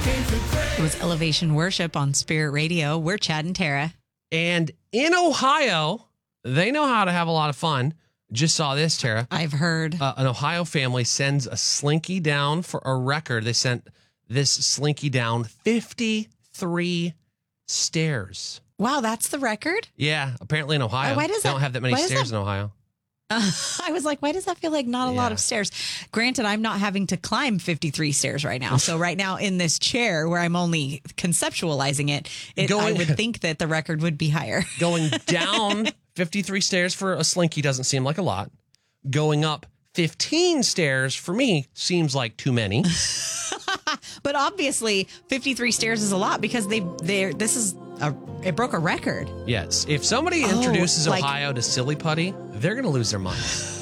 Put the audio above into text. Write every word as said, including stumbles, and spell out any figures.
It was Elevation Worship on Spirit Radio. We're Chad and Tara. And in Ohio, they know how to have a lot of fun. Just saw this, Tara. I've heard. Uh, an Ohio family sends a Slinky down for a record. They sent this Slinky down fifty-three stairs. Wow, that's the record? Yeah, apparently in Ohio. Why, why does they that, don't have that many stairs that, in Ohio. Uh, I was like, why does that feel like not a yeah. lot of stairs? Granted, I'm not having to climb fifty-three stairs right now. So right now in this chair where I'm only conceptualizing it, it going, I would think that the record would be higher. Going down fifty-three stairs for a Slinky doesn't seem like a lot. Going up fifteen stairs for me seems like too many. But obviously fifty-three stairs is a lot because they they this is a it broke a record. Yes. If somebody oh, introduces like, Ohio to silly putty, they're going to lose their mind.